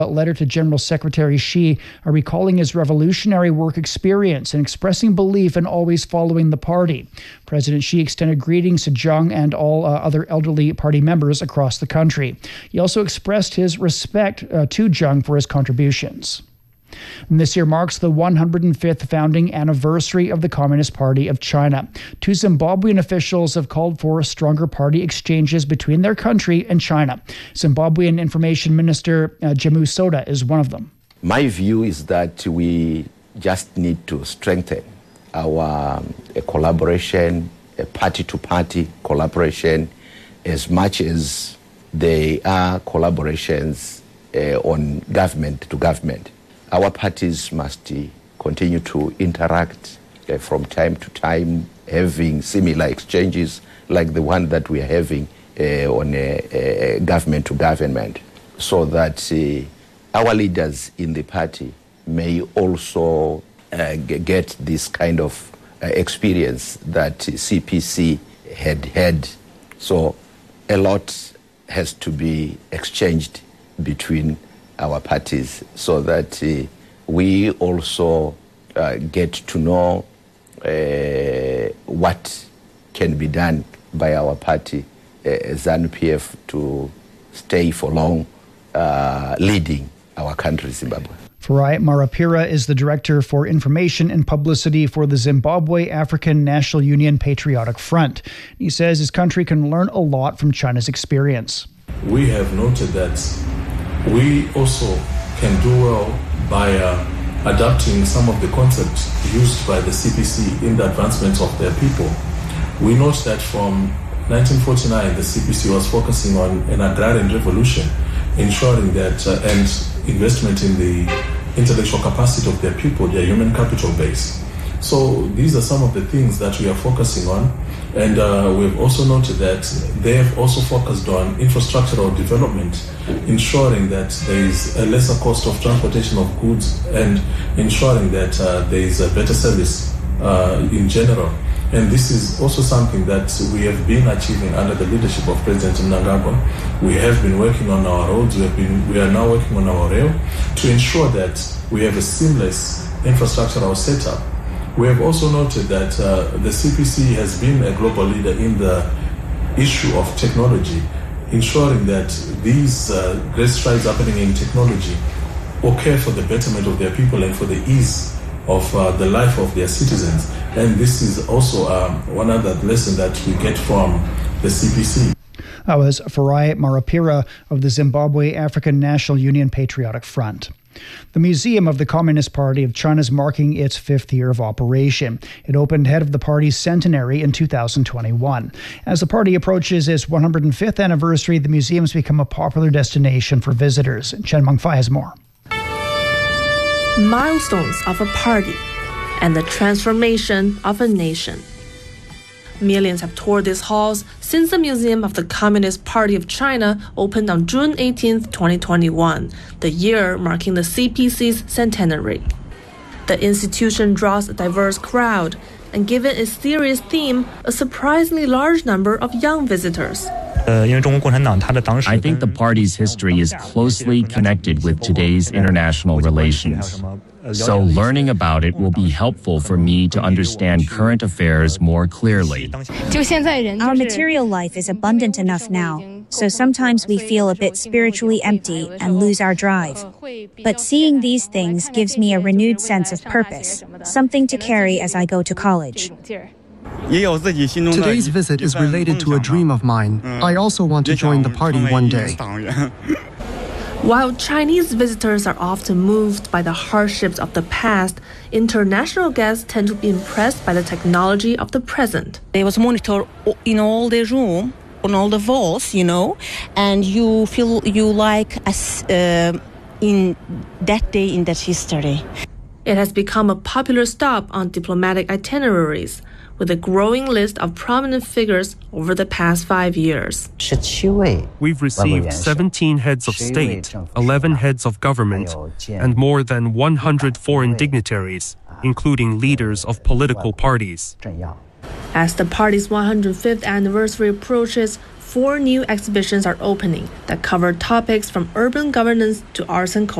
A letter to General Secretary Xi recalling his revolutionary work experience and expressing belief in always following the party. President Xi extended greetings to Zhang and all other elderly party members across the country. He also expressed his respect to Zhang for his contributions. And this year marks the 105th founding anniversary of the Communist Party of China. Two Zimbabwean officials have called for stronger party exchanges between their country and China. Zimbabwean Information Minister Jamu Soda is one of them. My view is that we just need to strengthen our collaboration, party-to-party collaboration, as much as they are collaborations on government to government. Our parties must continue to interact from time to time, having similar exchanges like the one that we are having on government to government, so that our leaders in the party may also get this kind of experience that CPC had. So a lot has to be exchanged between our parties, so that we also get to know what can be done by our party, ZANU-PF, to stay for long leading our country, Zimbabwe. Farai Marapira is the Director for Information and Publicity for the Zimbabwe African National Union Patriotic Front. He says his country can learn a lot from China's experience. We have noted that we also can do well by adapting some of the concepts used by the CPC in the advancement of their people. We note that from 1949, the CPC was focusing on an agrarian revolution, ensuring that and investment in the intellectual capacity of their people, their human capital base. So these are some of the things that we are focusing on. And we've also noted that they have also focused on infrastructural development, ensuring that there is a lesser cost of transportation of goods and ensuring that there is a better service in general. And this is also something that we have been achieving under the leadership of President Mnangagwa. We have been working on our roads, we are now working on our rail to ensure that we have a seamless infrastructural setup. We have also noted that the CPC has been a global leader in the issue of technology, ensuring that these great strides happening in technology occur for the betterment of their people and for the ease of the life of their citizens. And this is also one other lesson that we get from the CPC. That was Farai Marapira of the Zimbabwe African National Union Patriotic Front. The Museum of the Communist Party of China is marking its 5th year of operation. It opened ahead of the party's centenary in 2021. As the party approaches its 105th anniversary, the museum's become a popular destination for visitors. Chen Mengfai has more. Milestones of a party and the transformation of a nation. Millions have toured these halls since the Museum of the Communist Party of China opened on June 18, 2021, the year marking the CPC's centenary. The institution draws a diverse crowd, and given its serious theme, a surprisingly large number of young visitors. I think the party's history is closely connected with today's international relations. So learning about it will be helpful for me to understand current affairs more clearly. Our material life is abundant enough now, so sometimes we feel a bit spiritually empty and lose our drive. But seeing these things gives me a renewed sense of purpose, something to carry as I go to college. Today's visit is related to a dream of mine. I also want to join the party one day. While Chinese visitors are often moved by the hardships of the past, international guests tend to be impressed by the technology of the present. There was monitor in all the room, on all the walls, and you feel you like in that day in that history. It has become a popular stop on diplomatic itineraries, with a growing list of prominent figures over the past 5 years. We've received 17 heads of state, 11 heads of government, and more than 100 foreign dignitaries, including leaders of political parties. As the party's 105th anniversary approaches, 4 new exhibitions are opening that cover topics from urban governance to arts and culture.